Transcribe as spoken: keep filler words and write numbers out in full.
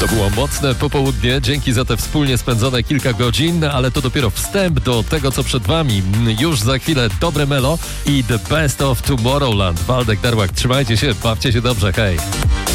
To było mocne popołudnie, dzięki za te wspólnie spędzone kilka godzin, ale to dopiero wstęp do tego, co przed wami. Już za chwilę dobre melo i The Best of Tomorrowland. Waldek Darłak, trzymajcie się, bawcie się dobrze, hej!